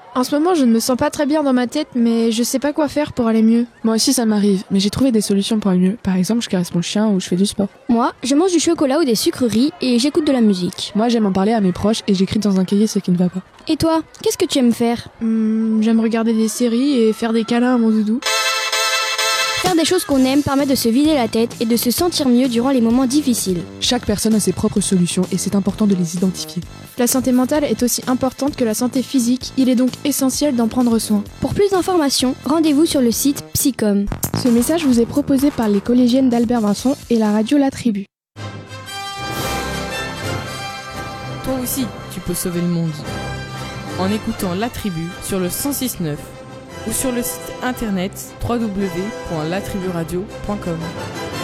En ce moment, je ne me sens pas très bien dans ma tête, mais je sais pas quoi faire pour aller mieux. Moi aussi ça m'arrive, mais j'ai trouvé des solutions pour aller mieux. Par exemple, je caresse mon chien ou je fais du sport. Moi, je mange du chocolat ou des sucreries et j'écoute de la musique. Moi j'aime en parler à mes proches et j'écris dans un cahier ce qui ne va pas. Et toi, qu'est-ce que tu aimes faire? J'aime regarder des séries et faire des câlins à mon doudou. Faire des choses qu'on aime permet de se vider la tête et de se sentir mieux durant les moments difficiles. Chaque personne a ses propres solutions et c'est important de les identifier. La santé mentale est aussi importante que la santé physique, il est donc essentiel d'en prendre soin. Pour plus d'informations, rendez-vous sur le site Psycom. Ce message vous est proposé par les collégiennes d'Albert Vincent et la radio La Tribu. Toi aussi, tu peux sauver le monde. En écoutant La Tribu sur le 106.9 ou sur le site internet www.latriburadio.com.